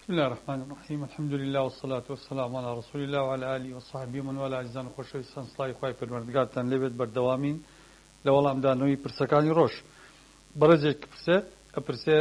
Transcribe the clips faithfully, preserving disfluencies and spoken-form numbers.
بسم الله الرحمن الرحيم الحمد لله والصلاة والسلام على رسول الله وعلى آله وصحبه من والاه عزيزان وخوشويستان سڵاوی خوای پەروەردگارتان لێبێت بەردەوامین لە وەڵامدانەوەی پرسەکانی ڕۆژ. بەڕێزێک پرسێ ئەپرسێ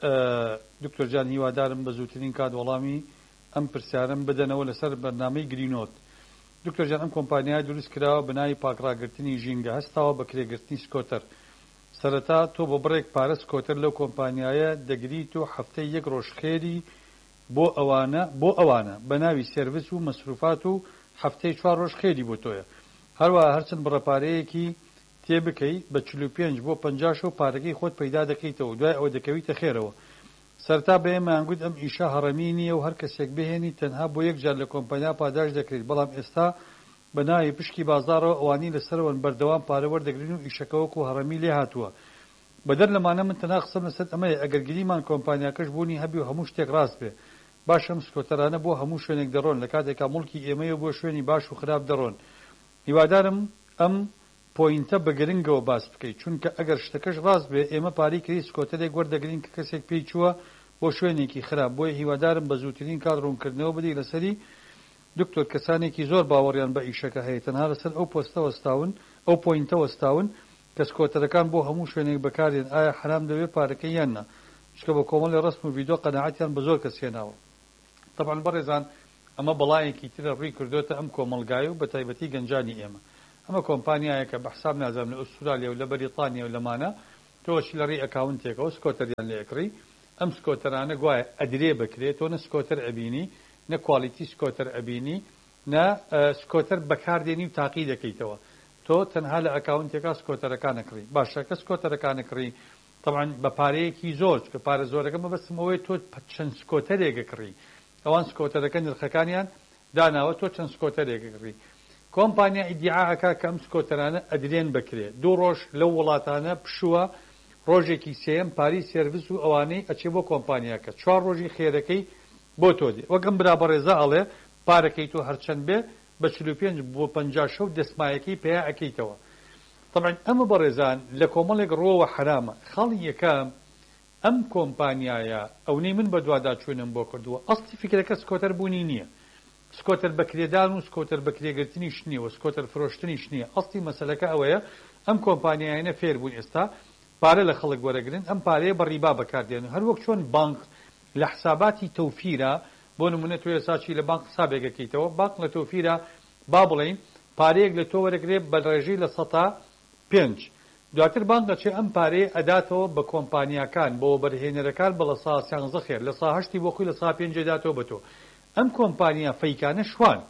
دکتۆر جان هیوادارم بە زووترین کات وەڵامی ئەم پرسیارم بدەنەوە لەسەر بەرنامەی گرینۆت. دکتۆر جان ئەم کۆمپانیای دروست کراوە بەناوی پاکڕاگرتنی ژینگە هەستاوە بە کرێگرتنی سکۆتەر. سەرەتا تۆ بۆ بڕێک پارە سکۆتەر لەو کۆمپانیایە دەگریت و هەفتەی یەک ڕۆژخێری بۆ ئەوانە بۆ ئەوانە بە ناوی سێرڤیس و مەسروفات و هەفتەی چوار ڕۆژ خێری بۆ تۆیە. هەروەها هەرچەند بڕەپارەیەکی تێ بکەی بە چل و پێنج بۆ پەنجا شەو پارەکەی خۆت پەیدا دەکەیتەوە، دوای ئەوە دەکەویتە خێرەوە. سەرتا بە ئێمەیان گوت ئەم ئیشە هەڕەمی نییە و هەر کەسێک بهێنی تەنها بۆ یەک جار لە کۆمپانیا پاداش دەکرێت، بەڵام ئێستا بە ناوی پشکی بازاڕەوە ئەوانی لەسەرەوەن بەردەوام پارە وەردەگرن و ئیشەکە وەکو هەڕەمی لێ هاتووە. بەدەر لەمانە من تەنها قسەم لەسەر ئەمەیە ئەگەر گریمان کۆمپانیاکەش بوونی هەبی و هەموو شتێک ڕاست بێ، باشم سکۆتەرانە بۆ هەموو شوێنێک دەڕۆن، لە کاتێکا مڵکی ئێمەیە بۆ شوێنی باش و خراپ دەڕۆن. هیوادارم ئەم پۆینتە بە گرنگەوە باس بکەیت، چونکە ئەگەر شتەکەش ڕاست بێ ئێمە پارەی کردی سکۆتەرێک وەردەگرین کە کەسێک پێی چووە بۆ شوێنێکی خراپ. بۆیە هیوادارم بە زووترین کات ڕوونکردنەوە بدەی لەسەری. دکتۆر کەسانێکی زۆر باوەڕیان بە ئیشەکە هەیە، تەنها لەسەر ئەو پۆستە وەستاون ئەو پۆینتە وەستاون کە سکۆتەرەکان بۆ هەموو شوێنێک بەکارێن. ئایا حرام دەوێت پارەکەی یان نا؟ چکە بە کۆمەڵی ڕسم و ڤیدۆ قەناعەتیان بە زۆر کەس هێناوە. طبعا بەڕێزان ئەمە بەڵایەکی ترە ڕووی کردوتە ئەم کۆمەڵگایە و بە تایبەتی گەنجانی ئێمە. ئەمە کۆمپانیایەکە بە حساب نازانم لە ئوسترالیا و لە بەریتانیا و لەمانە تۆشی لە ڕێی ئەکاونتێکەوە سکۆتەریان لێ ئەکڕی. ئەم سکۆتەرانە گوایە ئەدرێ بکرێت، تۆ نە سکۆتەر ئەبینی، نە کوالیتی سکۆتەر ئەبینی، نە سکۆتەر بەکاردێنی و تاقی دەکەیتەوە. تۆ تەنها لە ئەکاونتێکا سکۆتەرەکانەکڕی. باشە کە سکۆتەرەکانەکڕی طبعا بە پارەیەکی زۆر، کە پارە زۆرەکە مەبەستمەوەی تۆ چەند سکۆتەرێکەکڕی. ئەوان سکۆتەرەکە نرخەکانیان داناوە، تۆ چەند سکۆتەرێکەکڕی. کۆمپانیا ئیدعاءەکە کە ئەم سکۆتەرانە ئەدرێن بکرێت. دوو ڕۆژ لەو وڵاتانە پشووە، ڕۆژێکی سێم پاری سێرڤیس و ئەوانەی ئەچێ بۆ کۆمپانیاکە، چوار ڕۆژی خێرەکەی بۆ تۆ دێ. وەکەم برا بەڕێزە ئەڵێ پارەکەی تۆ هەرچەند بێ بە چل و پێنج بۆ پەنجا شەو دەسمایەکەی پێیا ئەکەیتەوە. طبعا ئەمە بەڕێزان لە کۆمەڵێک ڕۆوە حرامە. خەڵی یەکەم ئەم کۆمپانیایە ئەونەی من بە دوادا چوونم بۆ کردووە، ئەسڵی فکرەکە سکۆتەر بوونی نییە. سکۆتەر بەکرێدان و سکۆتەر بەکرێگرتنیش نییە و سکۆتەر فرۆشتنیش نییە. ئەسڵی مەسەلەکە ئەوەیە ئەم کۆمپانیایانە فێر بوون ئێستا پارە لە خەڵک وەرەگرن، ئەم پارەیە بە ڕیبا بەکاردێن. هەر وەک چۆن بانک لە حساباتی تەوفیرە، بۆ نمونە تۆ ێساچی لە بانک حسابێکەکەیتەوە، بانک لە تەوفیرە با بڵێین پارەیەک لە تۆ وەرەگرێت بە ڕێژەی لە سەتا پێنج، دواتر بانک دەچێت ئەم پارەیە ئەداتەوە بە کۆمپانیاکان بۆ بەرهێنەرەکان بە لە سا سیانزە خێر، لە سا هەشتی بۆ خۆی لە سا پێنج داتەوە بە تۆ. ئەم کۆمپانیا فەیکانە شوان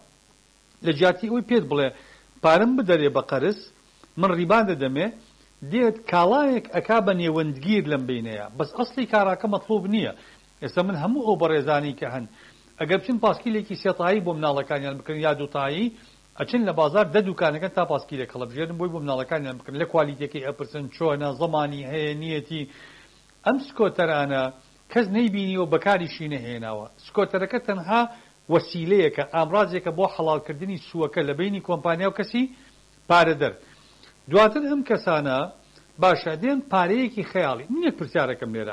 لە جیاتی ئەوی پێت بڵێ پارەم بدەرێ بە قەرز، من ڕیبان دەدەمێ، دێت کاڵایەک ئەکا بە نێوەندگیر لەم بینەیە، بەس ئەسڵی کاراکە مەطلوب نییە. ئێستا من هەموو ئەو بەڕێزانی کە هەن ئەگەر بچین پاسکیلێکی سێتایی بۆ مناڵەکانیان بکەن یا دووتایی، ئەچن لە بازار دە دوکانەکە تا پاسکیلێک هەڵەبژێرن بۆی بۆ مناڵەکانیان بکەن، لە کوالیتێکی ئەپرسن چۆنە، زەمانی هەیە نیەتی. ئەم سکۆتەرانە کەس نەیبینیەوە بەکاریشی نەهێناوە. سکۆتەرەکە تەنها وەسیلەیەکە، ئامڕازێکە بۆ حەڵالکردنی سووەکە لە بینی کۆمپانیا و کەسی پارەدەر. دواتر ئەم کەسانە باشە دێن پارەیەکی خەیاڵی. من یەک پرسیارەکەم لێرە،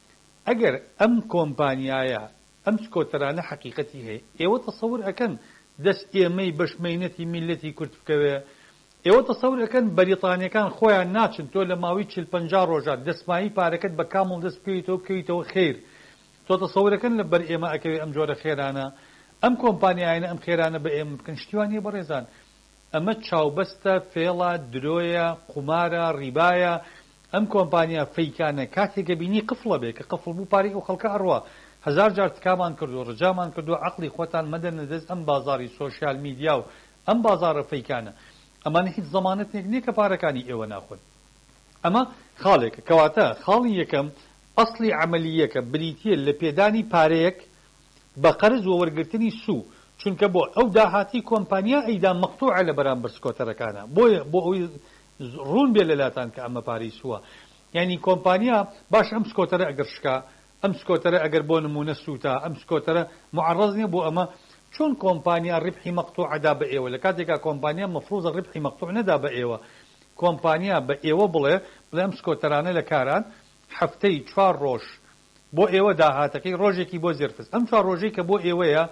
ئەگەر ئەم کۆمپانیایە ئەم سکۆتەرانە حەقیقەتی هەیە، ئێوە تەسەور ئەکەن دەست ئێمەی بەشمەینەتی میلەتی کورد بکەوێ؟ ئێوە تەسەور ئەکەن بەریتانیەکان خۆیان ناچن تۆ لە ماوەی چل پەنجا ڕۆژە دەسمایی پارەکەت بە کامڵ دەست بکەویتەوە بکەویتەوە خێر؟ تۆ تەسەور ئەکەن لە بەر ئێمە ئەکەوێ ئەم جۆرە خێرانە؟ ئەم کۆمپانیایانە ئەم خێرانە بە ئێمە بکەن؟ شتیوانیە بەڕێزان، ئەمە چاوبەستە، فێڵە، درۆیە، قومارە، ڕیبایە. ئەم کۆمپانیا فەیکانە کاتێکە بینی قفڵە بێ، کە قفڵ بوو پارەی ئەو خەڵکە ئەڕوا. هەزار جار تکامان کردو، ڕجامان کردو، عەقڵی خۆتان مەدەنە دەست ئەم بازاری سۆشیال میدیا و ئەم بازارە فەیکانە. ئەمانە هیچ زەمانەتێک نییە کە پارەکانی ئێوە ناخۆن. ئەمە خاڵێکە. کەواتە خاڵی یەکەم ئەسڵی عەمەلیەکە بریتیە لە پێدانی پارەیەک بە قەرز و وەرگرتنی سوو، چونکە بۆ ئەو داهاتی کۆمپانیا ئەیدا مەقتوعە لە بەرامبەر سکۆتەرەکانە. بۆیە بۆ ئەوی ڕوون بێ لەلاتان کە ئەمە پارەی سووە. یعنی کۆمپانیا باش ئەم سکۆتەرە ئەگەر شکا، ئەم سکۆتەرە ئەگەر بۆ نمونە سووتە، ئەم سکۆتەرە معڕەز نییە بۆ ئەمە، چۆن کۆمپانیا ڕبحی مەقتوعەدا بە ئێوە، لە کاتێکا کۆمپانیا مەفروضە ڕبحی مەقتوع نەدا بە ئێوە. کۆمپانیا بە ئێوە بڵێ بڵێ ئەم سکۆتەرانە لە کاران هەفتەی چوار ڕۆژ بۆ ئێوە داهاتەکەی ڕۆژێکی بۆ زێرفز ئەم چوار ڕۆژەی کە بۆ ئێوەیە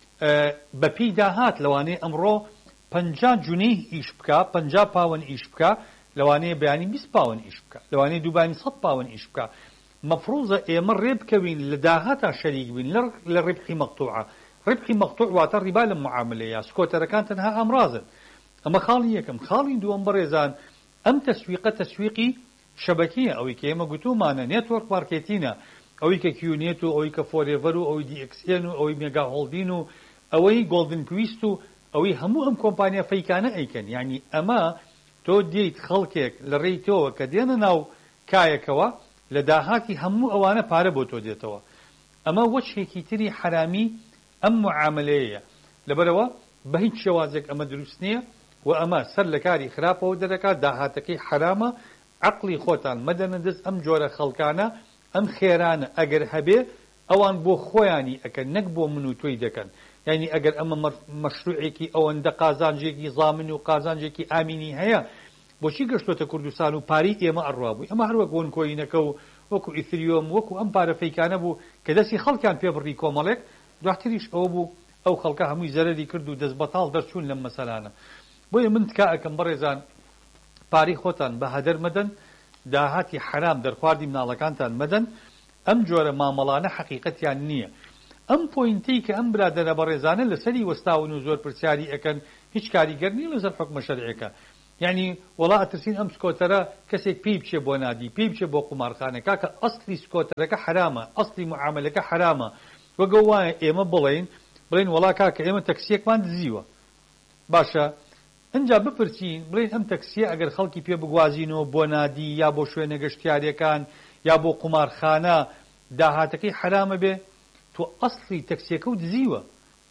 بەپی داهات لەوانەیە ئەمڕۆ پەنجا جونەی ئیش بکە پەنجا پاوەن ئیش بکە لەوانەیە بەیانی بیست پاوەن ئیش بکە لەوانەیە دووبانی سەد پاوەن ئیش بکە مەفروزە ئێمە ڕێ بکەوین لە داهاتا شەریک بین لە ڕبحی مەقتوعە ڕبحی مەقتوع واتە ڕیبا لە معاملەیە سکۆتەرەکان تەنها ئەمرازن ئەمە خاڵی یەکەم خاڵی دووەم بەڕێزان ئەم تەسویقە تەسویقی شەبەکیە ئەوەی کە ئێمە گوتومانە نێتوەرک مارکێتینە ئەوەی کە کیونێت و ئەوەی کە فۆرێڤەر و ئەوەی دی ئێکسێن و ئەوەی مێگا هۆڵدین و ئەوەی گۆڵدن کویست و ئەوەی هەموو ئەم کۆمپانیا فەیکانە ئەیکەن یعنی ئەمە تۆ دیت خەڵکێک لە ڕێی تۆوە کە دێنە ناو کایەکەوە لە داهاتی هەموو ئەوانە پارە بۆ تۆ دێتەوە ئەمە وەچێکی تری حرامی ئەم معاملەیە لەبەرەوە بە هیچ شێوازێک ئەمە دروست نییە و ئەمە سەر لە کاری خراپەوە دەرەکات داهاتەکەی حرامە عقلی خۆتان مەدەنە دەست ئەم جۆرە خەڵکانە ئەم خێرانە ئەگەر هەبێ ئەوان بۆ خۆیانی ئەکەن نەک بۆ من و تۆی دەکەن یعنی ئەگەر ئەمە مەشروعێکی ئەوەندە قازانجێکی زامن و قازانجێکی ئامینی هەیە بۆچی گەشتۆتە کوردستان و پاری ئێمە ئەڕوا بووی ئەمە هەروەک بۆن کۆینەکە و وەکو ئیثریۆم وەکو ئەم پارە فەیکانە بوو کە دەستی خەڵکیان پێبڕی کۆمەڵێک دواتریش ئەوە بوو ئەو خەڵکە هەمووی زەرەری کرد و دەست بەتاڵ دەرچوون لەم مەسەلانە بۆیە من تکا ئەکەم بەڕێزان پاری خۆتان بە هەدەر مەدەن داهاتی حرام دەرخواردی مناڵەکانتان مەدەن ئەم جۆرە مامەڵانە حەقیقەتیان نییە ئەم پۆینتەی کە ئەم برادەرە بەڕێزانە لەسەری وەستاون و زۆر پرسیاری ئەەکەن هیچ کاریگەر نیە لەسەر حکمە شەرعیەکە یعنی وەڵا ئەترسین ئەم سکۆتەرە کەسێک پێی بچێ بۆ نادی پێی بچێ بۆ قومارخانەکە کە ئەسلی سکۆتەرەکە حرامە ئەسلی معاملەکە حرامە وەگە وایە ئێمە بڵێن بڵێن وەڵا کاکە ئێمە تەکسیەکمان دزیوە باشە ئەنجا بپرسین بڵێن ئەم تەکسیە ئەگەر خەڵکی پێ بگوازینەوە بۆ نادی یا بۆ شوێنە گەشتیاریەکان یا بۆ قومارخانە داهاتەکەی حرامە بێ تۆ ئەسلی تەکسیەکە و دزیوە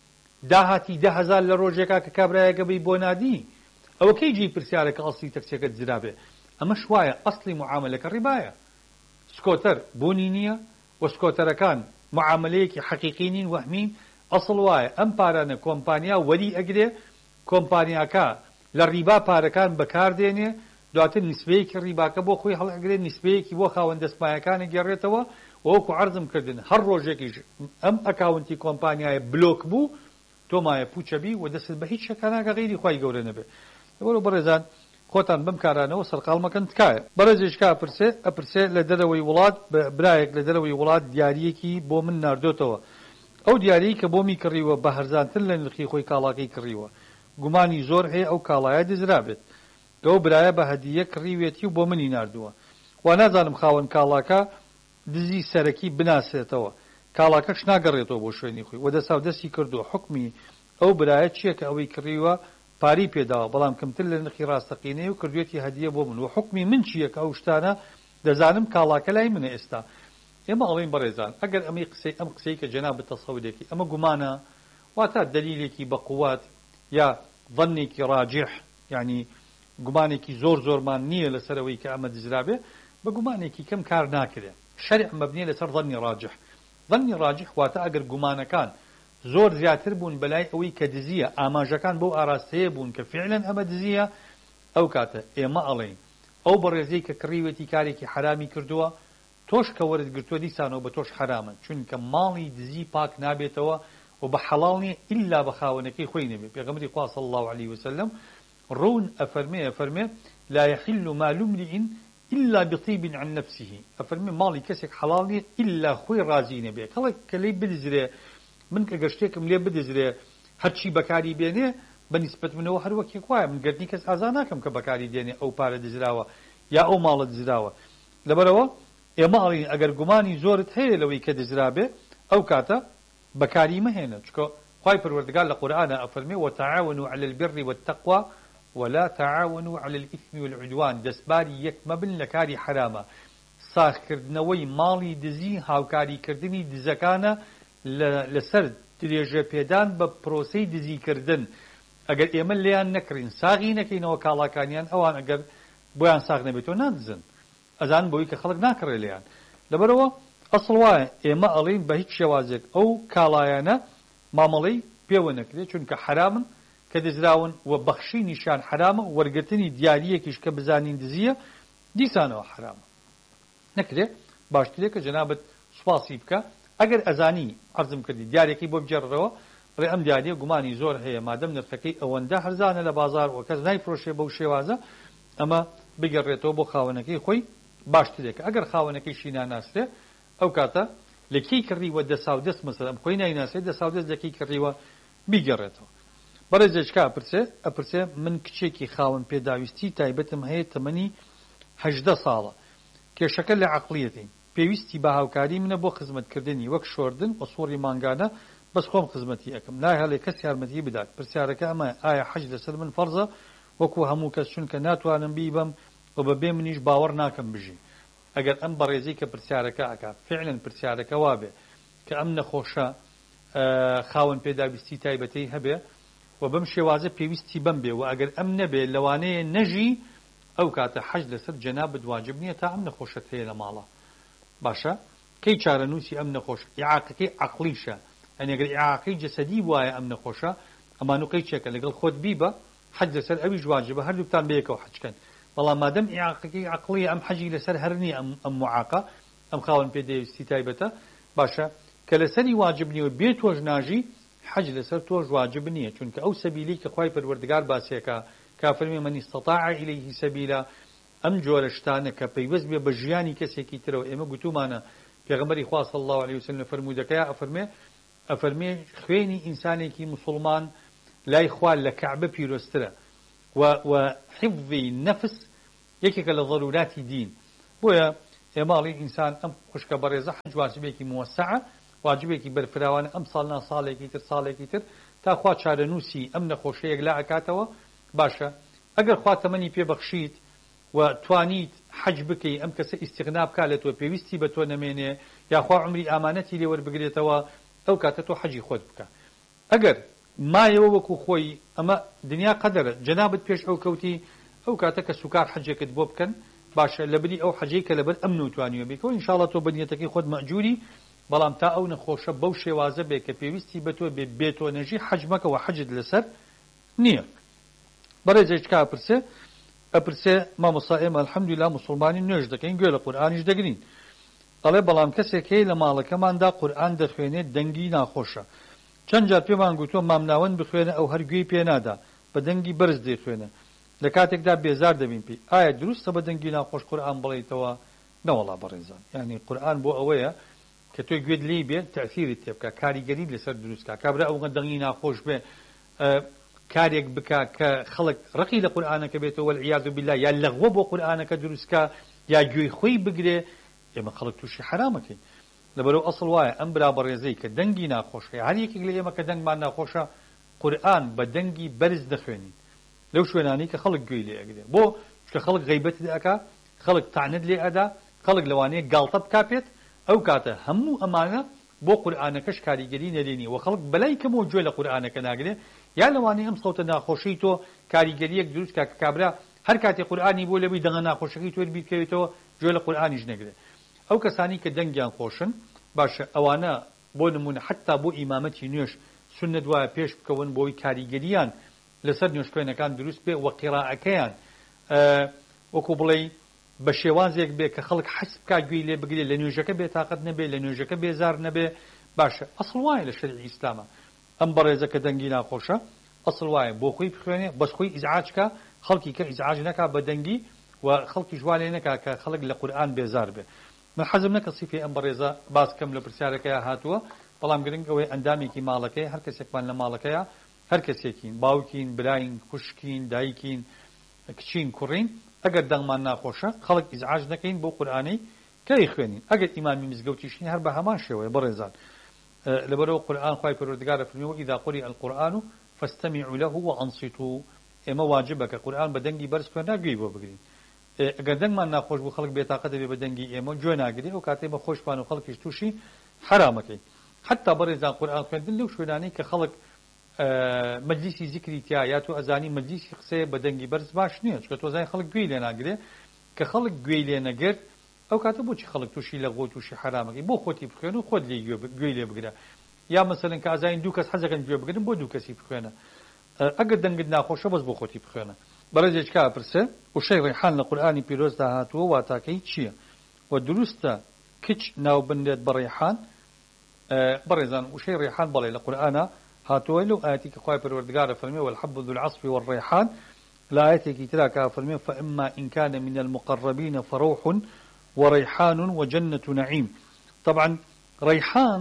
داهاتی ده هەزار لە ڕۆژێکا کە کابرایەکە بی بۆ نادی ئەوە کەی جێی پرسیارەکە ئەسلی تەکسیەکە دزرا بێ ئەمە شوایە ئەسلی معاملەکە ڕیبایە سکۆتەر بۆنی نییە و سکۆتەرەکان معاملەیەکی حەقیقی نین وەهمین ئەسڵ وایە ئەم پارانە کۆمپانیا وەری ئەگرێ کۆمپانیاکە لە ڕیبا پارەکان بەکاردێنێ دواتر نسبەیەکی ڕیباکە بۆ خۆی هەڵئەگرێت نسبەیەکی بۆ خاوەن دەستمایەکانی گەڕێتەوە وەکو عەرزم کردن هەر ڕۆژێکیش ئەم ئەکاونتی کۆمپانیایە بلۆک بوو تۆمایە پوچەبی و دەست بە هیچ شەکاناکە غیری خۆی گەورە نەبێ لەبەرەوە بەڕێزان خۆتان بەم کارانەوە سەرقاڵ مەکەن تکایە بەڕێزێشکا ئەپرسێ ئەپرسێ لە دەرەوەی وڵات برایەک لە دەرەوەی وڵات دیاریەکی بۆ من ناردۆتەوە ئەو دیارەی کە بۆمی کڕیوە بە هەرزانتر لە نرخی خۆی کاڵاکەی کڕیوە گومانی زۆر هەیە ئەو کاڵایە دزرابێت ئەو برایە بە هەدیە کڕیوێتی و بۆ منی ناردووە وا نازانم خاوەن کاڵاکە دزی سەرەکی بناسێتەوە کاڵاکەش ناگەڕێتەوە بۆ شوێنی خۆی وە دەسا دەستی کردو حکمی ئەو برایە چییە کە ئەوەی کڕیوە پاری پێداوە بەڵام کەمتر لە نرخی ڕاستەقینەی و کردوێتی هەدیە بۆ من و حکمی من چییە کە ئەو شتانە دەزانم کاڵاکە لای منە ئێستا ئێمە ئەڵێن بەڕێزان ئەگەر ئەمەی قسەی ئەم قسەی کە جەناب تەسەودێکی ئەمە گومانە واتە دلیلێکی بە قووات یا ظنێکی ڕاجح یعنی گومانێکی زۆر زۆرمان نییە لەسەرەوەی کە ئەمە دزرابێ بە گومانێکی کەم کار ناکرێت شەرع مەبنیە لەسەر ظنی ڕاجح ظنی ڕاجح واتە ئەگەر گومانەکان زۆر زیاتر بوون بەلای ئەوەی کە دزیە ئاماژەکان بۆ ئاراستەیە بوون کە فعلەن ئەمە دزیە ئەو کاتە ئێمە ئەڵێن ئەو بەڕێزەی کە کڕیوەتی کارێکی حرامی کردووە تۆش کە وەرت گرتووە دیسانەوە بە تۆش حرامن چونکە ماڵی دزی پاک نابێتەوە و بە حەڵاڵ نیە ئیلا بە خاوەنەکەی خۆی نەبێت پێغەمبەری خوا صلی الله علیه وسلم ڕون ئەفەرمێ ئەفەرمێ لا يحل مال امرئ إلا بطيب عن نفسه ئەفەرمێ ماڵی کەسێک حەڵاڵ نیە ئیلا خۆی ڕازی نەبێت هەڵێک کە لێی بدزرێ من کە گەشتێکم لێ بدزرێ هەرچی بەکاری بێنێ بەنسبەت منەوە هەر وەکێک وایە من گردنی کەس ئازا ناکەم کە بەکاری دێنێ ئەو پارە دزراوە یا ئەو ماڵە دزراوە لەبەرەوە ئێمە ئەڵێن ئەگەر گومانی زۆرت هەیە لەوەی کە دزرابێ ئەو کاتە بەکاری مەهێنە چکە خوای پەروەردگار لە قورئانە ئەفەرمێ وتعاونوا على البر والتقوى ولا تعاونوا على الإثم والعدوان دەستباری یەک مەبن لە کاری حرامە ساخکردنەوەی ماڵی دزی هاوکاریکردنی دزەکانە لەسەر درێژە پێدان بە پرۆسەی دزیکردن ئەگەر ئێمە لێیان نەکڕین ساغی نەکەینەوە کاڵاکانیان ئەوان ئەگەر بۆیان ساغ نەبێتەوە نادزن ئەزان بۆی کە خەڵک ناکڕێ لێیان لەبەرەوە ئەسڵ وایە ئێمە ئەڵێن بە هیچ شێوازێک ئەو کاڵایانە مامەڵەی پێوە نەکرێت چونکە حرامن کە دزراون و بەخشی نیشان حرامە وەرگرتنی دیاریەکیش کە بزانین دزیە دیسانەوە حرامە نەکرێت باشترێت کە جەنابەت سوپاسی بکە ئەگەر ئەزانی عەرزم کردی دیارێکی بۆ بجێڕەوە ڕێ ئەم دیارە گومانی زۆر هەیە مادەم نرخەکەی ئەوەندە هەرزانە لە بازار و کەس نایفرۆشێ بەو شێوازە ئەمە بگەڕێتەوە بۆ خاوەنەکەی خۆی باشترێکە ئەگەر خاوەنەکەیشی ناناسرێ ئەو کاتە لەکەی کڕیوە دەسا و دەست مەسەلەن خۆی نایناسێت دەسا و دەست لەکەی کڕیوە بیگەڕێتەوە بەڕێزێکا ئەپرسێ ئەپرسێ من کچێکی خاوەن پێداویستی تایبەتم هەیە تەمەنی هەژدە ساڵە کێشەکە لە عەقڵیەتی پێویستی بە هاوکاری منە بۆ خزمەتکردنی وەک شۆردن و سۆڕی مانگانە بەس خۆم خزمەتی ئەەکەم ناهێڵێ کەس یارمەتی بدات پرسیارەکە ئەمە ئایا حەج لەسەر من فەرزە وەکو هەموو کەس چونکە ناتوانم بیبەم و بەبێ منیش باوەڕ ناکەم بژی ئەگەر ئەم بەڕێزی کە پرسیارەکە ئەکات فعلەن پرسیارەکە وابێ کە ئەم نەخۆشە خاوەن پێداویستی تایبەتەی هەبێ و بەم شێوازە پێویستی بەم بێ و ئەگەر ئەم نەبێ لەوانەیە نەژی ئەو کاتە حەج لەسەر جەنابەت واجب نییە تا ئەم نەخۆشەت هەیە لە ماڵە باشە کەی چارەنووسی ئەم نەخۆش ئیعاقەکەی عەقلیشە ئەنی ئەگەر ئیعاقەی جەسەدی وایە ئەم نەخۆشە ئەمانوقەی چێکە لەگەڵ خۆت بیبە حەج لەسەر ئەویش واجبە هەردووکتان بەیەکەوە حەجکەن بەڵام مادەم ئیعاقەکەی عەقلیە ئەم حەجی لەسەر هەر نییە ئەم موعاقە ئەم خاوەن پێدەویستی تایبەتە باشە کە لەسەری واجب نییە بێ تۆش ناژی حەج لەسەر تۆش واجب نییە چونکە ئەو سەبیلی کە خوای پەروەردگار باسیەکە کافرمی من استطاع إليه سبيلا ئەم جۆرە شتانە کە پەیوەست بێ بە ژیانی کەسێکی ترەوە ئێمە گوتومانە پێغەمبەری خوا صلی الله عليه وسلم فرمودەکەیە ئەفەرمێ ئەفەرمێ خوێنی ئینسانێکی مسلمان لای خوا لە کەعبە پیرۆسترە و و حفظی نەفس یەکێکە لە ضروراتی دین بۆیە ئێماڵی ئینسان ئەم خوشکە بەڕێزە حەج واجبێکی موسعە واجبێکی بەرفراوانە ئەم ساڵنا ساڵێکی تر ساڵێکی تر تا خوا چارەنووسی ئەم نەخۆشەیەک لا ئەکاتەوە باشە ئەگەر خوا تەمەنی پێبەخشیت و توانیت حەج بکەی ئەم کەسە ئیستیغنا بکا لە تۆ پێویستی بە تۆ نەمێنێ یاخوا عمری ئامانەتی لێ وەربگرێتەوە ئەو کاتە تۆ حەجی خۆت بکە ئەگەر مایەوە وەکو خۆی ئەمە دنیا قەدەرە جەنابەت پێش ئەو کەوتی ئەو کاتە کە سوکار حەجێکت بۆ بکەن باشە لەبری ئەو حەجەی کە لەبەر ئەمن و توانیوە بێتەوە ئینشاڵڵا تۆ بەنیەتەکەی خۆت مەئجووری بەڵام تا ئەو نەخۆشە بەو شێوازە بێ کە پێویستی بە تۆ بێ بێتۆ نەژی حەج مەکەوە حەجت لەسەر نییە بەڕێزێکا پرسێ ئەپرسێ مامۆستا ئێمە الحەمدولیلا موسڵمانی نوێژ دەکەین گوێ لە قورئانیش دەگرین ئەڵێ بەڵام کەسێک هەیە لە ماڵەکەماندا قورئان دەخوێنێت دەنگی ناخۆشە چەند جار پێمان گوتووە مامناوەند بخوێنە ئەو هەر گوێی پێ نادا بە دەنگی بەرز دەیخوێنە لە کاتێکدا بێزار دەبین پێی ئایا دروستە بە دەنگی ناخۆش قورئان بڵێیتەوە نەوەڵا بەڕێزان یعنی قورئان بۆ ئەوەیە کە تۆی گوێت لێی بێت تەئثیرت تێ بکە کاریگەری لەسەر دروستکە کابرا ئەوە دەنگی ناخۆش بێ کارێک بکە کە خەڵک ڕقی لە قورئانەکە بێتەوە والعیاذ بالله یا لەغوە بۆ قورئانەکە دروستکە یا گوێی خۆی بگرێ ئێمە خەڵک تووشی حرامەکەین لەبەرەوە ئەسڵ وایە ئەم برا بەڕێزەی کە دەنگی ناخۆشە هەر یەکێک لە ئێمە کە دەنگمان ناخۆشە قورئان بە دەنگی بەرز دەخوێنین لەو شوێنانی کە خەڵک گوێی لێ ئەگرێ بۆ چکە خەڵک غەیبەت لێ ئەکا خەڵک تعنت لێ ئەدا خەڵک لەوانەیە گاڵتە بکا ئەو کاتە هەموو ئەمانە بۆ قورئانەکەش کاریگەری نەدێنی و خەڵک بەلای کەمەوە گوێ لە قورئانەکە ناگرێ یا لەوانەیە ئەم سەوتە ناخۆشەی تۆ کاریگەریەک دروست کە کابرا هەر کاتێک قورئانی بۆ لەبی دەنگە ناخۆشەکەی تۆ بیکەوێتەوە گوێ لە قورئانیش نەگرێ ئەو کەسانی کە دەنگیان خۆشن باشە ئەوانە بۆ نمونە حتا بۆ ئیمامەتی نوێژ سنت وایە پێش بکەون بۆی کاریگەریان لەسەر نوێژخوێنەکان دروست بێ و قیراءەکەیان وەکو بڵێ بە شێوازێک بێ کە خەڵک حەسب کا گوێی لێ بگرێ لە نوێژەکە بێتاقەت نەبێ لە نوێژەکە بێزار نەبێ باشە ئەسڵ وایە لە شەریعی ئیسلامە ئەم بەڕێزە کە دەنگی ناخۆشە ئەسڵ وایە بۆ خۆی بخوێنێ بەس خۆی ئیزعاجکە خەڵکی کە ئیزعاج نەکا بە دەنگی و خەڵکی جوالێ نەکا کە خەڵک لە قورئان بێزار بێ من حەزم نەکە سیفی ئەم بەڕێزە باس کەم لە پرسیارەکەیە هاتووە بەڵام گرنگ ئەوەی ئەندامێکی ماڵەکەی هەر کەسێکمان لە ماڵەکەیە هەر کەسێکین باوکین براین خوشکین دایکین کچین کوڕین ئەگەر دەنگمان ناخۆشە خەڵک ئیزعاج نەکەین بۆ قورئانەی کەی خوێنین ئەگەر ئیمامی مزگەوتیشین هەر بە هەمان شێوەیە بەڕێزان لەبەرەوە قورئان خوای پەروەردگار فەرمیوە ئیذا قوریئ القورئان فاستمعوا له وانصتوا ئێمە واجبە کە قورئان بە دەنگی بەرز خوێننا گوێی بۆ بگرین ئەگەر دەنگمان ناخۆش بوو خەڵک بێتاقەت دەبێ بە دەنگی ئێمە گوێ ناگرێ ئەو کاتێ بە خۆشمان و خەڵکیش تووشی حرامەکەی حتا بەڕێزان قورئان خوێندن لەو شوێنانەی کە خەڵک مەجلیسی زیکری تیا یا تۆ ئەزانی مەجلیسی قسەیە بە دەنگی بەرز باش نییە چکە تۆ زای خەڵک گوێی لێ ناگرێ کە خەڵک گوێی لێ نەگرت ئەو کاتە بۆچی خەڵک تووشی لە غۆ تووشی حرامەکەی بۆ خۆتی بخوێن و خۆت لێ گوێی لێ بگرە یا مەسەلەن کە ئازاین دوو کەس حەزەکەن گوێ بگرن بۆ دوو کەسی بخوێنە ئەگەر دەنگت ناخۆشە بەس بۆ خۆتی بخوێنە بەڕێزێک کا پرسێ وشەی ڕیحان لە قورئانی پیرۆزدا هاتووە واتاکەی چییە و دروستە كتش ناو بندت بريحان أه برزان وشي ريحان بلي القرآن هاتوا له آتيك خواي بالوردقار فرمي والحب ذو العصف والريحان لا آتيك تراك فرمي فإما إن كان من المقربين فروح وريحان وجنة نعيم. طبعا ريحان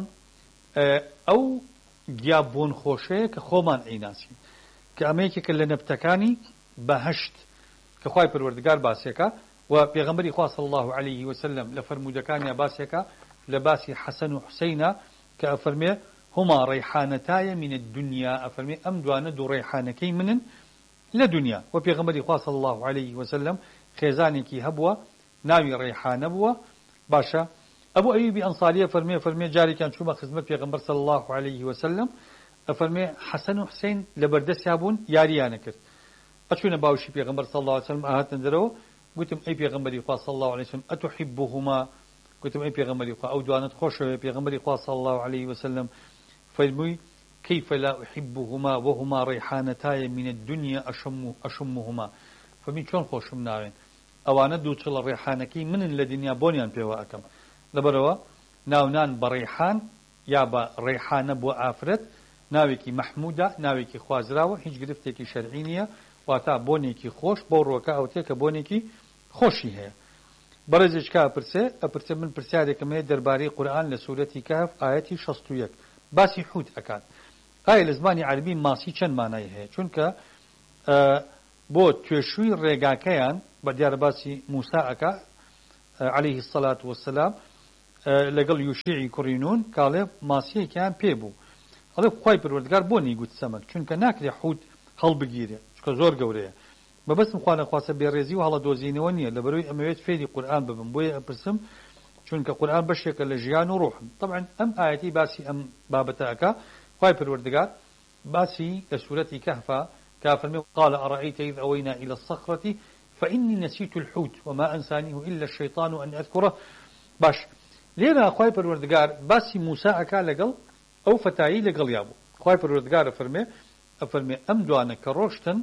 أه أو جابون خوشي كخومان عيناسي كأميكي كل نبتكاني بهشت كخواي بالوردقار باسيكا وبيغمبري خواه صلى الله عليه وسلم لفرمودكانيا باسيكا لباسي حسن وحسين كأفرمي هما ريحانتاي من الدنيا أفرمي أم دوان دو ريحانكي من لدنيا وبيغمبري خواه صلى الله عليه وسلم خيزانيكي هبوا ناوي ريحان بوا باشا أبو أيوب أنصارية فرمي فرمي جاري كان شو ما خدمت بيغمبر صلى الله عليه وسلم أفرمي حسن وحسين لبردس يابون ياريانا كرت أشونا باوشي بيغمبر صلى الله عليه وسلم أهاتن درو قلتم أي بيغمبري خواه صلى الله عليه وسلم أتحبهما قلتم أي بيغمبري خواه أو دوانت خوش بيغمبري خواه صلى الله عليه وسلم فرمي كيف لا أحبهما وهما ريحانتاي من الدنيا أشم أشمهما فمن شون خوشم ناوين أوانا دوتشل الريحانكي من الدنيا بونيان بيوا أكم لبروا ناونان بريحان يابا ريحان بو آفرت ناويكي محمودة ناويكي خوازراوة هيج قرفتكي شرعينية واتا بونيكي خوش بوروكا أو تيكا بونيكي خوشي هي برزش كا برسي أبرسي من برسالة كمية درباري قرآن لسورة كهف آياتي شصتو يك باسي حوت أكاد آية لزماني عربي ماسي چن معنى هي چونك آه بو توشوي ريقاكيان بديار باسي موسى أكا آه عليه الصلاة والسلام آه لقل يشيعي كورينون قال ماسي كان بيبو قال خوي بالوردقار بوني قد سمك چونك ناكري حوت هل بگیره چونکە زۆر گەورەیە بەبەستم خوا نەخواسە بێڕێزی و هەڵە دۆزینەوە نییە لەبەرەوەی ئەمەوێت فێری قورئان ببم بۆیە ئەپرسم چونکە قورئان بەشێکە لە ژیان و ڕوحم. طبعا ئەم ئاەتی باسی ئەم بابەتە ئەکا خوای پەروەردگار باسی لە سوورەتی کەهفە كافرمي قال أرأيت إذ أوينا إلى الصخرة فإني نسيت الحوت وما أنسانيه إلا الشيطان أن أذكره. باش لينا خوای پەروەردگار باسی موسى ئەکا لەگەڵ ئەو فتایی لەگەڵ یابوو. خوای پەروەردگار ئەفەرمێ ئەفەرمێ ئەم دوانە کە ڕۆشتن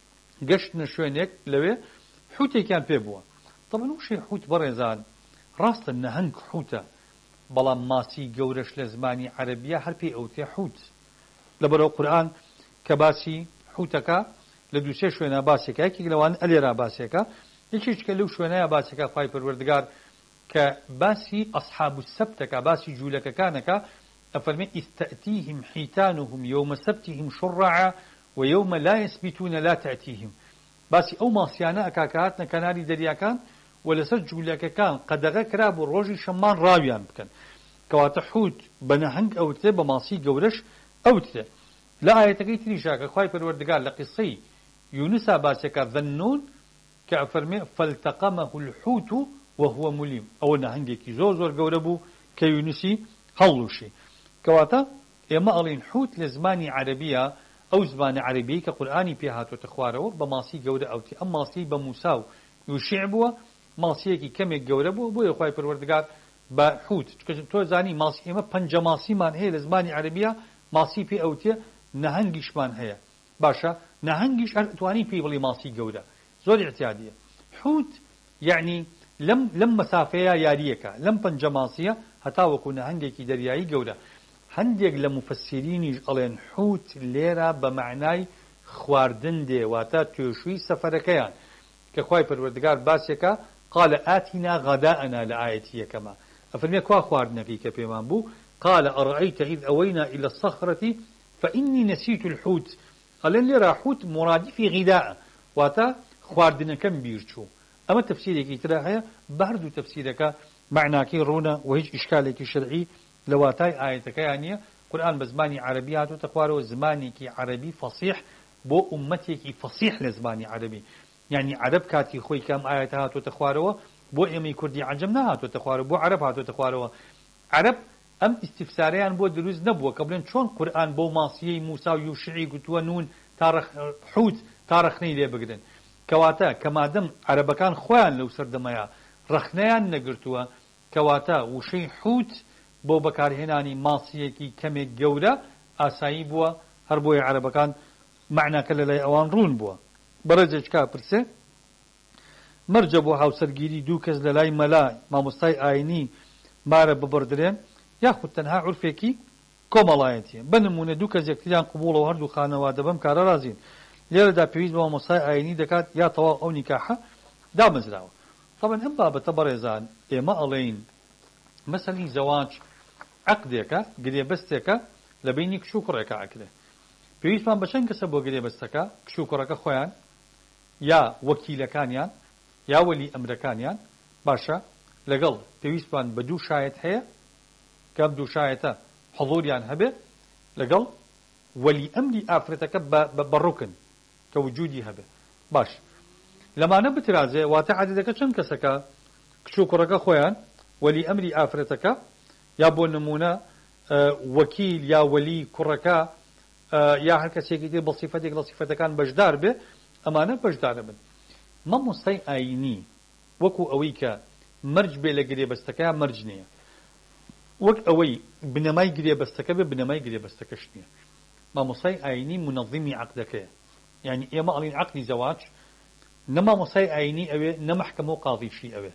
گەشتنە شوێنێک لەوێ حوتێکیان پێ بووە. طبعا وشی حوت بەڕێزان ڕاستە نەهەنگ حوتە بەڵام ماسی گەورەش لە زمانی عەرەبیە هەر پێی ئەوتێ حوت. لەبەرەوە قورئان کە باسی حوتەکە لە دوو سێ شوێنە باسێکە یەکێک لەوان ئەلێرا باسێکە یەکێککە لەو شوێنەیە باسێکە خوای پەروەردگار کە باسی ئەصحاب السەبتەکە باسی جوولەکەکانەکە أفرمي استأتيهم حيتانهم يوم سبتهم شرعا ويوم لا يسبتون لا تأتيهم. بس أو ما صيانة أكاكاتنا كناري دريا كان ولا سجل لك كان قد غكراب الرجل شمان راويان بكن كواتحوت بنهنج أو تبى ماسي جورش أو تبى لا آية تري شاك خايف الوردقال لقصي يونس باسك ذنون كأفرمي فالتقمه الحوت وهو مليم أو نهنجك زوزور جوربو كيونسي هلوشي كواتا إما ألين حوت لزماني عربية أو زمان عربي كقرآني بيهات وتخواره بماسي جودة أو تي أما ماسي بموساو يشعبوا ماسي كي كم يجوربوا بو يخوي بالوردقار بحوت تو زاني ماسي إما بنج ماسي من هي لزماني عربية ماسي بي أو تي نهنجش من هي باشا نهنجش أتواني بي بلي ماسي جودة زور اعتيادية حوت يعني لم لم مسافة ياريكا لم بنج ماسية هتا وكنا هنجي درياي جودة هەندێک لە مفسرینیش ئەڵێن حوت لێرە بە معنای خواردن دێ واتە توێشووی سەفەرەکەیان کە خوای پەروەردگار باسێکە قال آتنا غداءنا لە ئاەتی یەکەمە ئەفەرمێ کوا خواردنەکەی کە پێمان بوو قال أرأيت إذ أوينا إلى الصخرة فإني نسيت الحوت ئەڵێن لێرە حوت مرادفی غداء واتە خواردنەکەم بیرچوو. ئەمە تەفسیرێکی ترا هەیە بە هەردوو تەفسیرەکە معناکەی ڕوونە و هیچ ئیشکالێکی شەرعی لواتای آياتكيانية قرآن بزماني عربيات وتقواره زماني كي عربي فصيح بو أمتي كي فصيح لزماني عربي يعني عرب كاتي خوي كام آياتها وتقواره بو إمي كردي عجمناها وتقواره بو عربها وتقواره عرب أم استفساريان بو دروز نبوة قبلن شون قرآن بو ماسيي موسى ويوشعي قتوى نون تارخ حوت تارخني ليه بقدن كواتا كما دم عرب كان خوان لو سردمايا رخنيان نقرتوى كواتا وشي حوت بۆ بەکارهێنانی ماسیەکی کەمێک گەورە ئاسایی بووە هەر بۆی عەرەبەکان معناکە لە لای ئەوان ڕوون بووە. بەڕێزێکا پرسێ مەرجە بۆ هاوسەرگیری دوو کەس لە لای مەلا مامۆستای ئاینی مارە ببردرێن یاخود تەنها عورفێکی کۆمەڵایەتیە بنمونە دوو کەس یەکتریان قبوڵەوە هەردوو خانەوادە بەم کارە رازین لێرەدا پێویست بە مامۆستای ئاینی دەکات یا تەواو ئەو نیکاحە دامەزراوە طبعا ئەم بابەتە بەڕێزان ئێمە ئەڵێین مەسەلی زەواج عەقدێکە گرێبەستێکە لە بینی کچ و کوڕێکە عەقدێ پێویستمان بە چەند کەسە بۆ گرێبەستەکە کچ و کوڕەکە خۆیان یا وەکیلەکانیان یا وەلی ئەمرەکانیان باشە لەگەڵ پێویستمان بە دوو شایەت هەیە کەم دوو شایەتە حضوریان هەبێ لەگەڵ وەلی ئەمری ئافرەتەکە بە ڕوکن کە وجودی هەبێ باش لەمانە بترازێ واتە عەدەدەکە چەند کەسەکە کچ و کوڕەکە خۆیان وەلی ئەمری ئافرەتەکە یا بۆ نمونە وەکیل یا وەلی کوڕەکە یا هەر کەسێکی تر بە سیفەتێک لە سیفەتەکان بەشدار بێ ئەمانە بەشدارە بن مامۆستای ئاینی وەکو ئەوەی کە مەرج بێ لە گرێبەستەکە مەرج نییە وەک ئەوەی بنەمای گرێبەستەکە بێ بنەمای گرێبەستەکەش نییە مامۆستای ئاینی منەظمی عەقدەکەیە یعنی ئێمە ئەڵین عەقدی زەواج نە مامۆستای ئاینی ئەوێ نە مەحکەمە و قاضیشی ئەوێ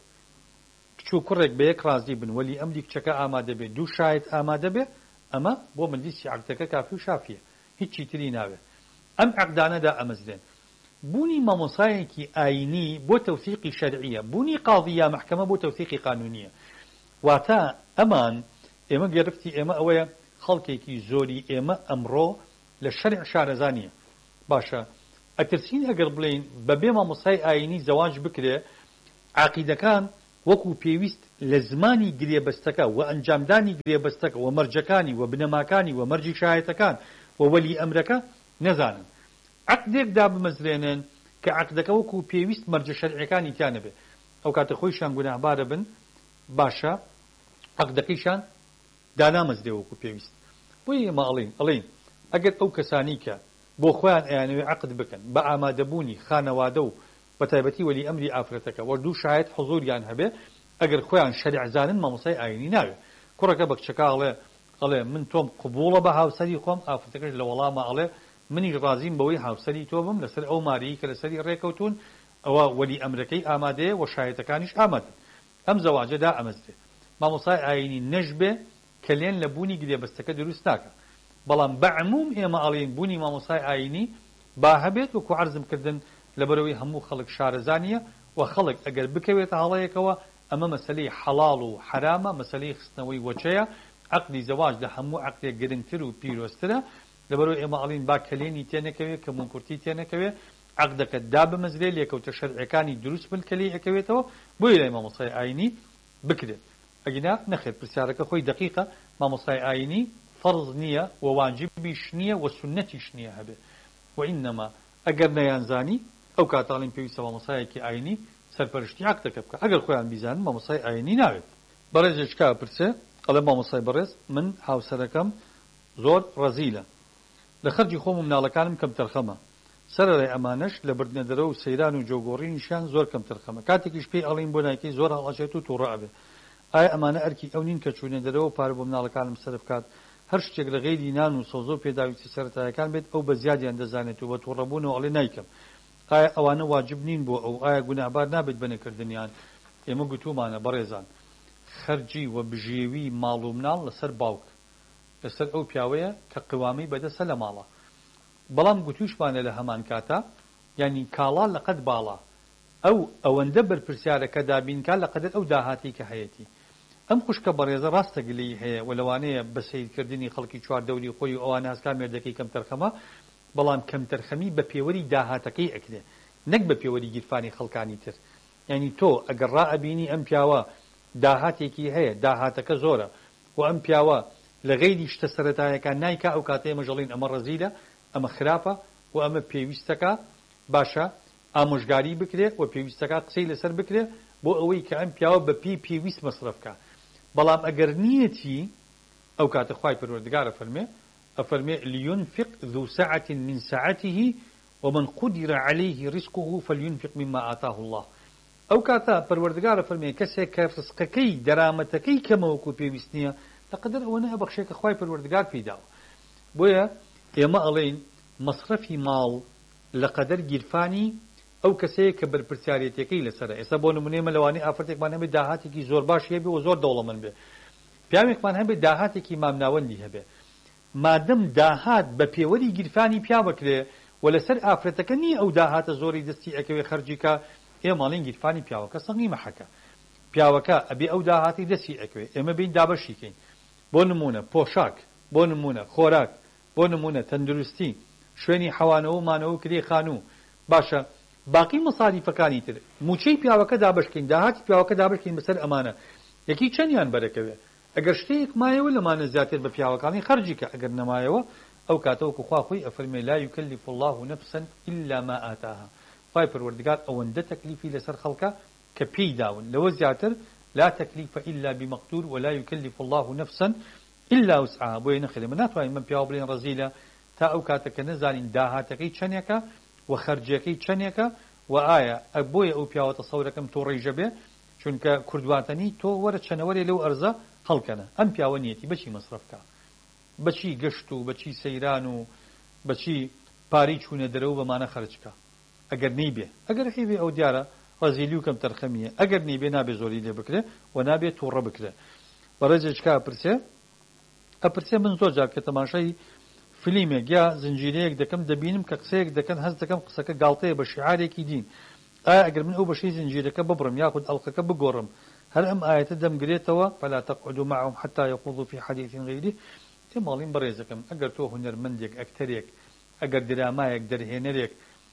کچ و کوڕێک بە یەک ڕازی بن وەلی ئەمری کچەکە ئامادە بێ دوو شایەت ئامادە بێ ئەمە بۆ مەجلیسی عەقدەکە کافی و شافیە هیچی تری ناوێ ئەم عەقدانەدا ئەمەزرێن بوونی مامۆسایەکی ئاینی بۆ تەوثیقی شەرعیە بوونی قاضی یا مەحکەمە بۆ تەوثیقی قانونیە واتە ئەمان ئێمە گرفتی ئێمە ئەوەیە خەڵکێکی زۆری ئێمە ئەمڕۆ لە شەرع شارەزانیە باشە ئەترسین ئەگەر بڵین بەبێ مامۆستای ئاینی زەواج بکرێ عەقیدەکان وەکو پێویست لە زمانی گرێبەستەکە و ئەنجامدانی گرێبەستەکە و مەرجەکانی و بنەماکانی و مەرجی شایەتەکان و وەلی ئەمرەکە نەزانن عەقدێک دا بمەزرێنن کە عەقدەکە وەکو پێویست مەرجە شەرعیەکانی تیانە بێ ئەو کاتە خۆیشان گوناهبارە بن باشە عەقدەکەیشان دانامەزرێ وەکو پێویست بۆیە ئێمە ئەڵێن ئەڵێن ئەگەر ئەو کەسانی کە بۆ خۆیان ئەیانەوێ عەقد بکەن بە ئامادەبوونی خانەوادە و بە تایبەتی وەلی ئەمری ئافرەتەکە وە دوو شایەت حوزوریان هەبێ ئەگەر خۆیان شەریعزانن مامۆستای ئاینی ناوێ کوڕەکە بە کچەکە ئەڵێ ئەڵێ من تۆم قبوڵە بە هاوسەری خۆم ئافرەتەکەش لە وەڵامە ئەڵێ منیش ڕازیم بەوەی هاوسەری تۆ بم لەسەر ئەو ماریی کە لەسەری ڕێکەوتون ئەوە وەلی ئەمرەکەی ئامادەیە و شایەتەکانیش ئامادەن ئەم زەواجەدا ئەمەزرێ مامۆستای ئاینی نەژبێ کە لێن لە بوونی گرێبەستەکە دروست ناکە بەڵام بەعموم ئێمە ئەڵێن بوونی مامۆستای ئاینی با هەبێت وەکو عەرزم کردن لەبەرەوەی هەموو خەڵک شارەزانیە و خەڵک ئەگەر بکەوێتە هەڵەیەکەوە ئەمە مەسەلەی حەڵاڵ و حرامە مەسەلەی خستنەوەی وەچەیە عەقدی زەواج لە هەموو عەقدێک گرنگتر و پیرۆسترە لەبەرەوەی ئێمە ئەڵێن با کلێنی تێنەکەوێت کە مونکورتی تێنەکەوێت عەقدەکە دابمەزرێ لێکەوتە شەرعیەکانی دروست بن کە لێ ئەکەوێتەوە بۆیە لای مامۆستای ئاینی بکرێت ئەگینا نەخێت پرسیارەکە خۆی دقیقە مامۆستای ئاینی فەرض نییە و واجبیش نییە و سونەتیش نییە هەبێ و ئینەما ئەگەر نەیانزانی ئەو کاتاڵین پێویستە مامۆستایەکی ئاینی سەرپەرشتی عەقدەکە بکە ئەگەر خۆیان بیزانن مامۆستای ئاینی ناوێت بەڕێزێک کا پرسێ ئەڵێ مامۆستای بەڕێز من هاوسەرەکەم زۆر ڕەزیلە لە خەرجی خۆم و مناڵەکانم کەم تەرخەمە سەرەڕای ئەمانەش لە بردنەدەرە و سەیران و جۆگۆڕینیشیان زۆر کەم تەرخەمە کاتێکیش پێی ئەڵین بۆ نایکەی زۆر هەڵەچێت و تووڕە ئەبێ ئایا ئەمانە ئەرکی ئەو نین کە چوونە دەرەوە پارە بۆ مناڵەکانم سەرف کات هەر شتێک لە غەیری نان و سەوزە و پێداویستی سەرەتایەکان بێت ئەو بە زیادیان دەزانێت و بە تووڕەبوونەوە ئەڵێ نایکەم ئایا ئەوانە واجب نین بۆ ئەو ئایا گوناهبار نابێت بەنەکردنیان ئێمە گوتومانە بەڕێزان خەرجی و بژێوی ماڵ و مناڵ لەسەر باوک لەسەر ئەو پیاوەیە کە قوامی بەدەسە لە ماڵە بەڵام گوتوشمانە لە هەمان کاتە یعنی کاڵا لەقەت باڵا ئەو ئەوەندە بەرپرسیارەکە دابینکە لەقەدر ئەو داهاتی کە هەیەتی ئەم خوشکە بەڕێزە ڕاستە گلەی هەیە و لەوانەیە بە سەیرکردنی خەڵکی چواردەوری خۆی و ئەوانە هەسکا مێردەکەی کەم تەرخەمە بەڵام کەم تەرخەمی بە پێوەری داهاتەکەی ئەکرێ نەک بە پێوەری گیرفانی خەڵکانی تر یعنی تۆ ئەگەر ڕائەبینی ئەم پیاوە داهاتێکی هەیە داهاتەکە زۆرە و ئەم پیاوە لە غەیری شتە سەرەتایەکان نایکا ئەو کاتەیە مەژەڵین ئەمە ڕەزیلە ئەمە خراپە و ئەمە پێویستەکە باشە ئامۆژگاری بکرێ و پێویستەکە قسەی لەسەر بکرێ بۆ ئەوەی کە ئەم پیاوە بە پێی پێویست مەسرەفکە بەڵام ئەگەر نیەتی ئەو کاتە خوای پەروەردگارە فەرمێ ئەفەرمێ لينفق ذو سعة من سعته ومن قدر عليه رزقه فلينفق مما آتاه الله ئەو کاتە پەروەردگارە فەرمێ کەسێک کە ڕزقەکەی دەرامەتەکەی کەمەوەکو پێویست نییە لەقەدەر ئەوە نە بەخشێک کە خوای پەروەردگار پێداوە بۆیە ئێمە ئەڵێن مەصرفی ماڵ لەقەدەر گیرفانی ئەو کەسەیە کە بەرپرسیارەتەکەی لەسەرە ئێستا بۆ نمونەیە لەوانەیە ئافرەتێکمان هەبێت داهاتێکی زۆر باش هەبێ و زۆر دەوڵەمەند بێ پیاوێکمان هەبێ داهاتێکی مامناوەندی هەبێ مادەم داهات بە پێوەری گیرفانی پیا بکرێ و لەسەر ئافرەتەکە نی ئەو داهاتە زۆری دەستی ئەکەوێ خەرجیکە ئێمەڵین گیرفانی پیاوەکە سەنگی مەحەکە پیاوەکە ئەبێ ئەو داهاتی دەستی ئەکەوێ ئێمە بین دابەشیکەین بۆ نمونە پۆشاک بۆ نمونە خۆراک بۆ نمونە تەندروستی شوێنی حەوانەوە مانەوە کرێ خانوو باشە باقی مەساریفەکانی تر موچەی پیاوەکە دابشکەین داهاتی پیاوەکە دابشکەین بەسەر ئەمانە یەکی چەندیان بەرەکەوێ ئەگەر شتێک مایەوە لەمانە زیاتر بە پیاوەکانی خەرجیکە ئەگەر نەمایەوە ئەو کاتەوەکو خوا خۆی ئەفەرمێ لا یکلف الله نفسا إلا ما آتاها خی پەروەردگار ئەوەندە تەکلیفی لەسەر خەڵکە کە پێی داون لەوە زیاتر لا تكليف إلا بمقدور ولا يكلف الله نفسا إلا وسعها بۆیە نەخێ من ناتوانین من پیاو بڵێن ڕەزیلە تا ئەو کاتەکە نەزانین داهاتەکەی چەندێکە و خەرجیەکەی چەندێکە و ئایا بۆیە ئەو پیاوە تەسەورەکەم تۆ ڕێژە بێ چونکە کوردواتەنی تۆ وەرە چەنەوەرێ لەو ئەرزە هەڵکەنە ئەم پیاوە نیەتی بەچی مەسرەفکە بەچی گەشت و بەچی سەیران و بەچی پاری چوونە دەرەوە بەمانە خەرجکە ئەگەر نەی بێ ئەگەر هەیبێ ئەو دیارە ڕەزیلی و کەم تەرخەمیە ئەگەر نەی بێ نابێ زۆری لێ بکرێ و نابێت تووڕە بکرێ بەڕێزێکا ئەپرسێ ئەپرسێ من زۆر جار کە تەماشای فیلمێک یا زنجیرەیەک دەکەم دەبینم کە قسەیەک دەکەن هەست دەکەم قسەکە گاڵتەیە بە شیعارێکی دین ئایا ئەگەر من ئەو بەشەی زنجیرەکە ببڕم یاخود ئەڵقەکە بگۆڕم هەر ئەم ئاەتە دەمگرێتەوە فلا تقعدوا معهم حتى يخوضوا في حديث غيره تێماڵین بەڕێزەکەم ئەگەر تۆ هونەرمەندێک ئەکتەرێک ئەگەر درامایەک دەرهێنەرێک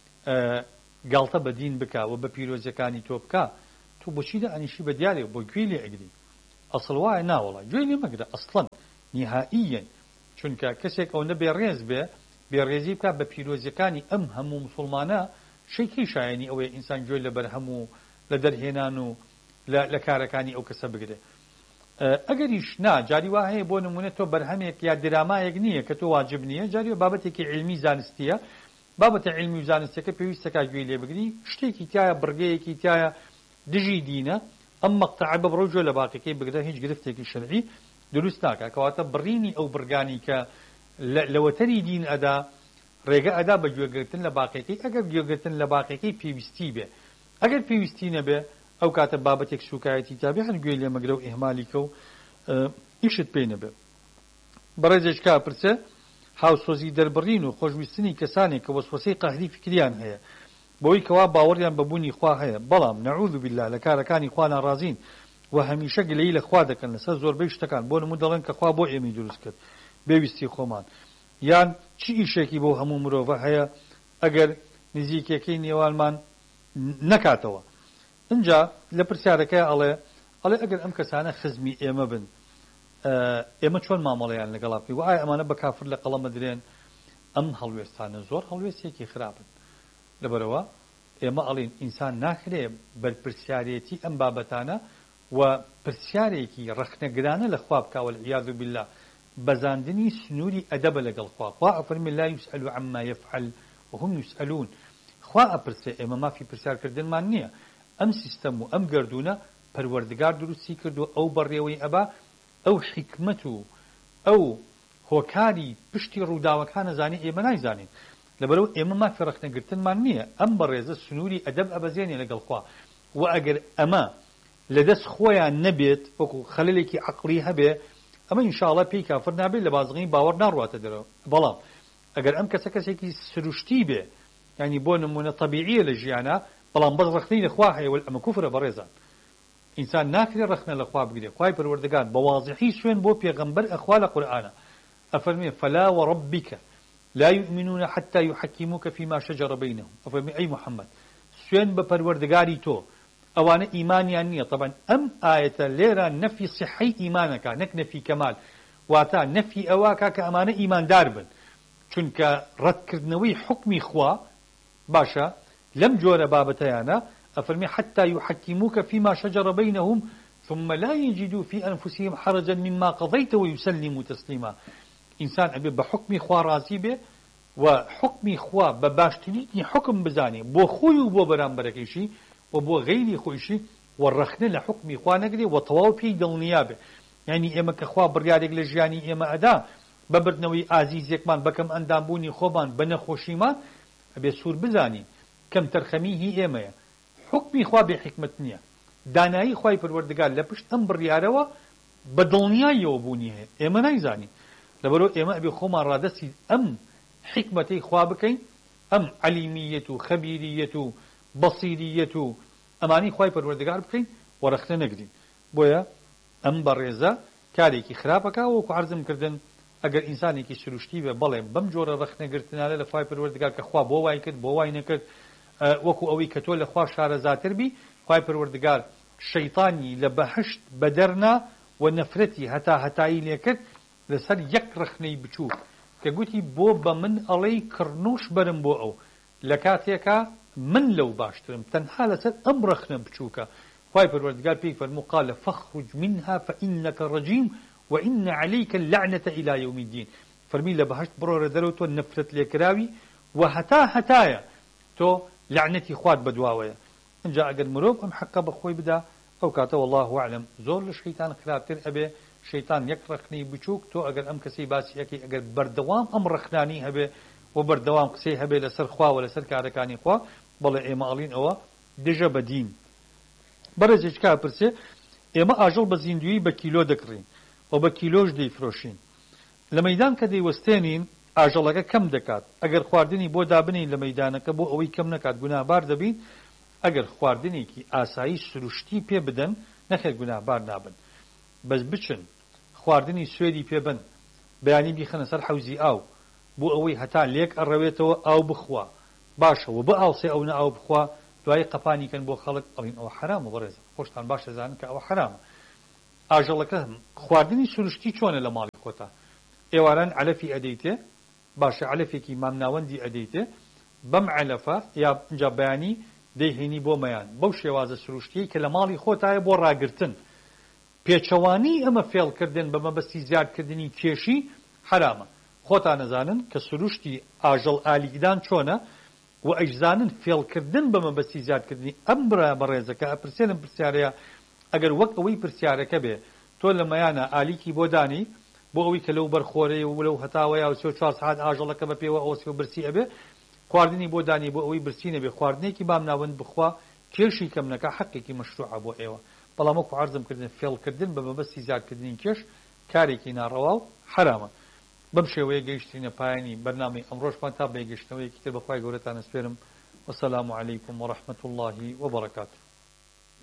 گاڵتە بە دین بکە و بە پیرۆزەکانی تۆ بکە تۆ بۆچی ئەنیشی بە دیارێک بۆ گوێ لێ ئەگری ئەسڵ وایە ناوەڵە گوێ لێ مەگرە ئەسڵەن نهائیەن چونکە کەسێک ئەوەندە بێڕێز بێ بێڕێزی بکە بە پیرۆزیەکانی ئەم هەموو مسلمانە شەیکی شایەنی ئەوەیە ئینسان گوێ لە بەرهەموو لە دەرهێنان و لە کارەکانی ئەو کەسە بگرێ ئەگەریش نا جاری وا هەیە بۆ نمونە تۆ بەرهەمێک یا درامایەک نییە کە تۆ واجب نییە جاری بابەتێکی علمی زانستیە بابەتە علمی و زانستیەکە پێویستەکە گوێ لێ بگری شتێکی تایە بڕگەیەکی تایە دژی دینە ئەم مەقتەعە بە بڕۆ گوێ لە باقیەکەی بگرە هیچ گرفتێکی شەرعی دروست ناکە کەواتە بڕینی ئەو بڕگانی کە لەوەتەری دین ئەدا ڕێگە ئەدا بە گوێگرتن لە باقیەکەی ئەگەر گوێگرتن لە باقیەکەی پێویستی بێ ئەگەر پێویستی نەبێ ئەو کاتە بابەتێک سوکایەتی تابێ هەر گوێ لێ مەگرە و ئیهمالیکە و ئیشت پێی نەبێ بەڕێزێکا پرسێ هاوسۆزی دەربڕین و خۆشویستنی کەسانێک کە وەسوەسەی قەهری فکریان هەیە بۆی کەوا باوەڕیان بەبوونی خوا هەیە بەڵام نەعوذ بالله لە کارەکانی خوا ناڕازین و هەمیشە گلەیی لە خوا دەکەن لەسەر زۆربەی شتەکان بۆ نموو دەڵێن کە خوا بۆ ئێمەی دروست کرد بێویستی خۆمان یان چی ئیشێکی بۆ هەموو مرۆڤە هەیە ئەگەر نزیکەکەی نێوانمان نەکاتەوە اینجا لە پرسیارەکەی ئەڵێ ئەڵێ ئەگەر ئەم کەسانە خزمی ئێمە بن ئێمە چۆن مامەڵەیان لەگەڵا بکەین و ئایا ئەمانە بە کافر لە قەڵەمە درێن ئەم هەڵوێستانە زۆر هەڵوێستێکی خراپن لەبەرەوە ئێمە ئەڵێن ئینسان ناکرێ بەرپرسیارەتی ئەم بابەتانە و پرسیارێکی ڕەخنەگرانە لە خوا بکە والعیاذ بالله بەزاندنی سنووری ئەدەبە لەگەڵ خوا خوا ئەفەرمێ لا یوسئەل عما یفعل وهم یوسئەلون خوا ئەپرسێ ئێمە مافی پرسیارکردنمان نییە ئەم سیستەم و ئەم گردونە پەروەردگار دروستی کردو ئەو بەڕێوەی ئەبا ئەو حکمت و ئەو هۆکاری پشتی ڕووداوەکانە زانی ئێمە نایزانین لەبەرەوە ئێمە مافی ڕەخنەگرتنمان نییە ئەم بەڕێزە سنووری ئەدەب ئەبەزێنێ لەگەڵ خوا و ئەگەر ئەمە لەدەست خۆیان نەبێت وەکو خەلەلێکی عەقڵی هەبێ ئەمە ئینشاءڵڵا پێی کافر نابێت لە بازغی باوەڕ ناڕواتە دەرەوە بەڵام ئەگەر ئەم کەسە کەسێکی سروشتی بێ یعنی بۆ نمونە طەبیعیە لە ژیانە بەڵام بەس ڕەخنەی لەخوا هەیە ئەمە کوفرە بەڕێزان ئینسان ناکرێ ڕەخنە لەخوا بگرێ خوای پەروەردگار بە واضحی سوێن بۆ پێغەمبەر ئەخوا لە قورئانە ئەفەرمێ فلا وربك لا يؤمنون حتى يحكموك فيما شجر بينهم ئەفەرمێ ئەی محەممەد سوێن بە پەروەردگاری تۆ ئەوانە ئیمانیان نییە طبعا ئەم ئاەتە لێرە نەفی صحەی ئیمانەکە نەک نەفی کەمال واتە نەفی ئەواکە کە ئەمانە ئیماندار بن چونکە ڕەتکردنەوەی حکمی خوا باشە لەم جۆرە بابەتەیانە أفرمي حتى يحكموك فيما شجر بينهم ثم لا يجدوا في أنفسهم حرجا مما قضيت ويسلموا تسليما إنسان أبي بحكم خوا رازي به وحكم خوا بباشتنيتني حكم بزاني بو خوي وبو برام بركيشي وبو غيري خويشي والرخنة لحكم خوا نقري وطواو في دلنيابه يعني إما كخوا بريارك لجياني إما أدا ببردنوي عزيزيك من بكم أندامبوني خوبان بنخوشيمان أبي سور بزاني كم ترخميه إما حکمی خوا بێ حکمت نییە دانایی خوای پەروەردگار لە پشت ئەم بڕیارەوە بە دڵنیاییەوە بوونی هەیە ئێمە نایزانی لەبەرەوە ئێمە ئەبێ خۆمان ڕادەستی ئەم حکمەتەی خوا بکەین ئەم عەلیمیەت و خەبیریەت و بەسیریەت و ئەمانی خوای پەروەردگار بکەین وەرەخنە نەگرین بۆیە ئەم بەڕێزە کارێکی خراپەکە وەکو عەرزم کردن ئەگەر ئینسانێکی سروشتی بێ بەڵێ بەم جۆرە ڕەخنەگرتنانە لە خوای پەروەردگار کە خوا بۆ وای کرد بۆ وای نەکرد وەکو ئەوەی کە تۆ لە خوا شارەزاتر بی خوای پەروەردگار شەیطانی لە بەهشت بەدەرنا و نەفرەتی هەتا هەتایی لێکرد لەسەر یەک ڕەخنەی بچوو کە گوتی بۆ بە من ئەڵەی کڕنوش بەرم بۆ ئەو لە کاتێکە من لەو باشترم تەنها لەسەر ئەم ڕەخنە بچووکە خوای پەروەردگار پێی فەرموو قال فاخرج منها فإنك رجيم وإن عليك اللعنة إلى يوم الدين فەرمی لە بەهشت بڕۆرە دەرەوە تۆ نەفرەت لێکراوی و هەتا هەتایە تۆ لعنەتی خوات بەدواوەیە اینجا ئەگەر مرۆڤ ئەم حەقە بەخۆی بدا ئەو کاتە والله ئەعلەم زۆر لە شەیتان خراپتر ئەبێ شەیتان یەک ڕەخنەی بچووک تۆ ئەگەر ئەم کەسەی باسی یەکەی ئەگەر بەردەوام ئەم ڕەخنانی هەبێ و بەردەوام قسەی هەبێ لەسەر خوا و لەسەر کارەکانی خوا بەڵێ ئێمە ئەڵین ئەوە دژە بە دین بەڕێزێک کا پرسێ ئێمە ئاژەڵ بە زیندویی بە کیلۆ دەکڕین و بە کیلۆش دەیفرۆشین لە مەیدان کە دەیوەستێنین ئاژەڵەکە کەم دەکات ئەگەر خواردنی بۆ دابنین لە مەیدانەکە بۆ ئەوەی کەم نەکات گوناهبار دەبین ئەگەر خواردنێکی ئاسایی سروشتی پێ بدەن نەخێر گوناهبار نابن بەس بچن خواردنی سوێری پێ بن بەیانی بیخەنە سەر حەوزی ئاو بۆ ئەوەی هەتا لێک ئەڕەوێتەوە ئاو بخوا باشەوە بە ئاوسێ ئەو نە ئاو بخوا دوای قەپانی کەن بۆ خەڵک ئەڵین ئەوە حرامە بەڕێزە خۆشتان باش دەزانن کە ئەوە حرامە ئاژەڵەکە خواردنی سروشتی چۆنە لە ماڵی خۆتە ئێواران علەفی ئەدەیتێ باشە علەفێکی مامناوەندی ئەدەیتێ بەم علەفە یا اینجا بەیانی دەیهێنی بۆ مەیان بەو شێوازە سروشتیی کە لە ماڵی خۆتایە بۆ ڕاگرتن پێچەوانی ئەمە فێڵکردن بە مەبەستی زیادکردنی کێشی حرامە خۆتان نەزانن کە سروشتی ئاژەڵ ئالیگدان چۆنە و ئەیزانن فێڵکردن بە مەبەستی زیادکردنی ئەم برا بەڕێزەکە ئەپرسێنم پرسیارەیە ئەگەر وەک ئەوەی پرسیارەکە بێ تۆ لە مەیانە ئالیکی بۆ دانی بۆ ئەوەی کە لەو بەرخۆرەیە و لەو هەتاوەیە و سێ و چوار سەعات ئاژەڵەکە بە پێوە ئەوسێ و برسی ئەبێ خواردنی بۆ دانی بۆ ئەوەی برسی نەبێ خواردنێکی بام ناوەند بخوا کێشی کەم نەکە حەقێکی مەشروعە بۆ ئێوە بەڵام وەکو عەرزم کردن فێڵکردن بە مەبەستی زیادکردنی کێش کارێکی ناڕەوا و حرامە بەم شێوەیە گەیشتینە پایانی بەرنامەی ئەمڕۆژمان تا بێگەشتنەوەیەکی تر بەخوای گەورەتان ئەسپێرم وەسەلام عەلەیکم وەڕەحمەتوڵڵاهی وەبەڕەکاتوه